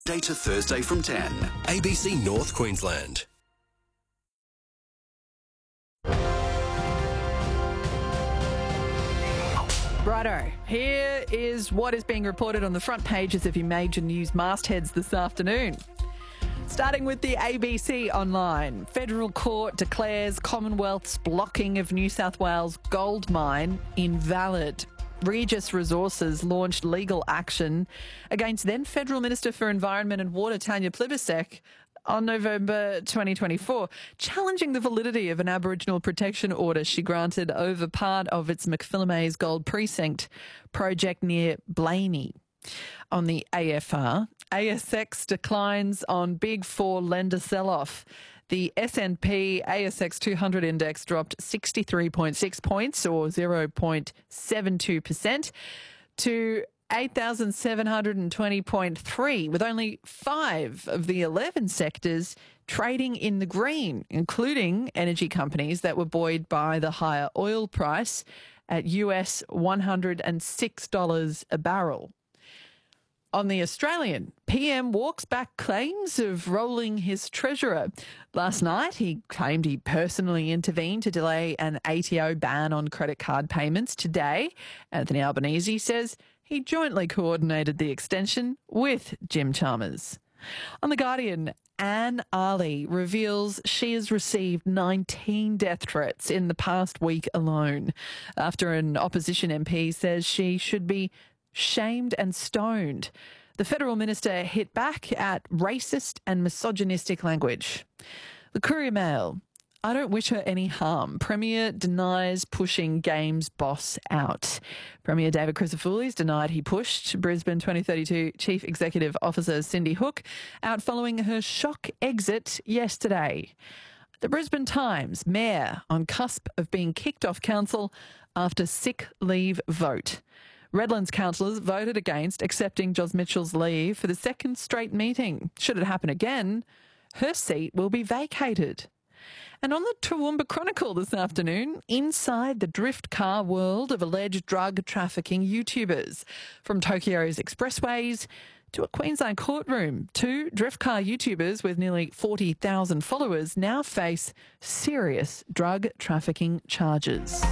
Monday to Thursday from 10. ABC North Queensland. Righto, here is what is being reported on the front pages of your major news mastheads this afternoon. Starting with the ABC Online. Federal Court declares Commonwealth's blocking of New South Wales gold mine invalid. Regis Resources launched legal action against then Federal Minister for Environment and Water Tanya Plibersek on November 2024, challenging the validity of an Aboriginal protection order she granted over part of its McPhillamys Gold Precinct project near Blaney. On the AFR, ASX declines on Big Four lender sell-off. The S&P ASX 200 index dropped 63.6 points or 0.72% to 8,720.3, with only 5 of the 11 sectors trading in the green, including energy companies that were buoyed by the higher oil price at US $106 a barrel. On the Australian, PM walks back claims of rolling his treasurer. Last night, he claimed he personally intervened to delay an ATO ban on credit card payments. Today, Anthony Albanese says he jointly coordinated the extension with Jim Chalmers. On The Guardian, Anne Ali reveals she has received 19 death threats in the past week alone after an opposition MP says she should be shamed and stoned. The federal minister hit back at racist and misogynistic language. The Courier Mail. I don't wish her any harm. Premier denies pushing Games boss out. Premier David Chrysopoulos denied he pushed Brisbane 2032 Chief Executive Officer Cindy Hook out following her shock exit yesterday. The Brisbane Times. Mayor on cusp of being kicked off council after sick leave vote. Redlands councillors voted against accepting Jos Mitchell's leave for the second straight meeting. Should it happen again, her seat will be vacated. And on the Toowoomba Chronicle this afternoon, inside the drift car world of alleged drug trafficking YouTubers. From Tokyo's expressways to a Queensland courtroom, 2 drift car YouTubers with nearly 40,000 followers now face serious drug trafficking charges.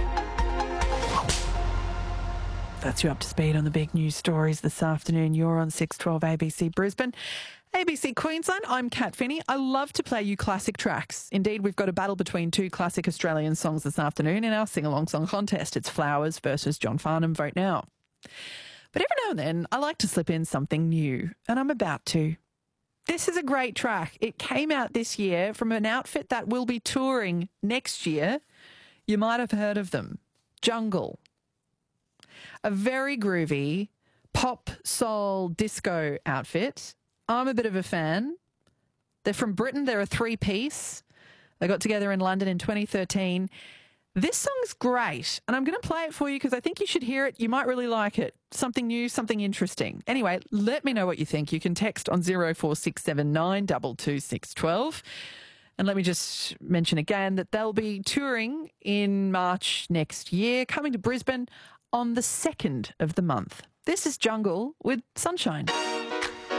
That's you up to speed on the big news stories this afternoon. You're on 612 ABC Brisbane. ABC Queensland, I'm Kat Finney. I love to play you classic tracks. Indeed, we've got a battle between 2 classic Australian songs this afternoon in our sing-along song contest. It's Flowers versus John Farnham. Vote now. But every now and then, I like to slip in something new, and I'm about to. This is a great track. It came out this year from an outfit that will be touring next year. You might have heard of them. Jungle. A very groovy pop, soul, disco outfit. I'm a bit of a fan. They're from Britain. They're a 3-piece. They got together in London in 2013. This song's great, and I'm going to play it for you because I think you should hear it. You might really like it. Something new, something interesting. Anyway, let me know what you think. You can text on 04679 22612. And let me just mention again that they'll be touring in March next year, coming to Brisbane on the 2nd of the month. This is Jungle with Sunshine.